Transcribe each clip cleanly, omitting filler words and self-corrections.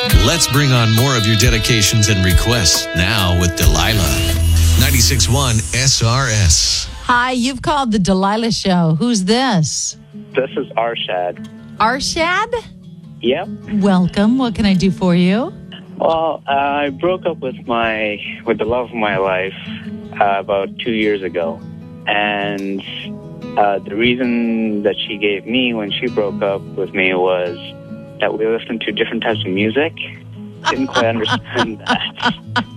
Let's bring on more of your dedications and requests now with Delilah. 96.1 SRS. Hi, you've called the Delilah Show. Who's this? This is Arshad. Arshad? Yep. Welcome. What can I do for you? Well, I broke up with the love of my life about 2 years ago. And the reason that she gave me when she broke up with me was that we listened to different types of music. Didn't quite understand that.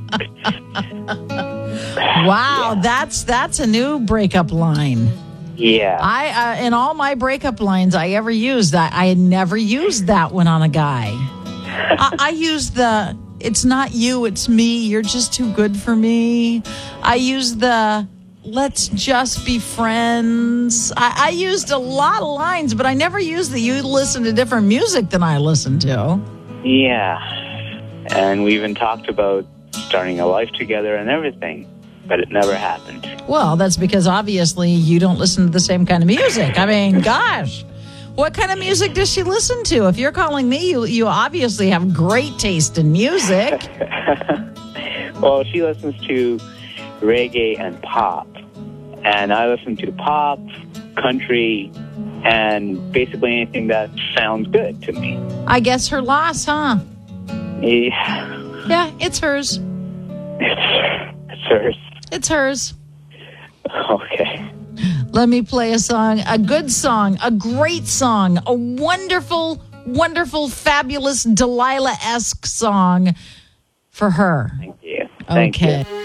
Wow, Yeah. that's a new breakup line. Yeah. I in all my breakup lines I ever used, I had never used that one on a guy. I used the "it's not you, it's me. You're just too good for me." I used the "let's just be friends." I used a lot of lines, but I never used the "you listen to different music than I listen to." Yeah. And we even talked about starting a life together and everything, but it never happened. Well, that's because obviously you don't listen to the same kind of music. I mean, gosh. What kind of music does she listen to? If you're calling me, you obviously have great taste in music. Well, she listens to reggae and pop. And I listen to pop, country, and basically anything that sounds good to me. I guess her loss, huh? Yeah. Yeah, it's hers. It's hers. It's hers. Okay. Let me play a song, a good song, a great song, a wonderful, wonderful, fabulous Delilah-esque song for her. Thank you. Thank Okay. you.